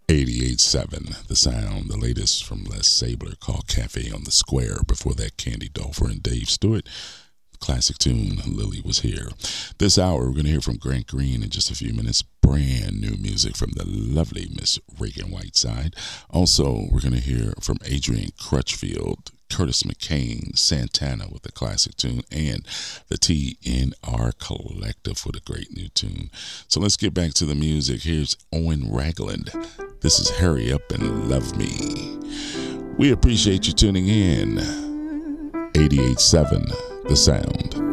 88.7 The Sound, the latest from Les Sabler called Cafe on the Square. Before that, Candy Dulfer and Dave Stewart. Classic tune, Lily Was Here. This hour, we're going to hear from Grant Green in just a few minutes. Brand new music from the lovely Miss Reagan Whiteside. Also, we're going to hear from Adrian Crutchfield, Curtis McCain, Santana with a classic tune, and the TNR Collective with a great new tune. So let's get back to the music. Here's Owen Ragland. This is Hurry Up and Love Me. We appreciate you tuning in. 88.7 The Sound.